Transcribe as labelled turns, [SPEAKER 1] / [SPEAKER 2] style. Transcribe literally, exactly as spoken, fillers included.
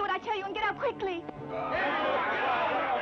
[SPEAKER 1] what I tell you and get out quickly.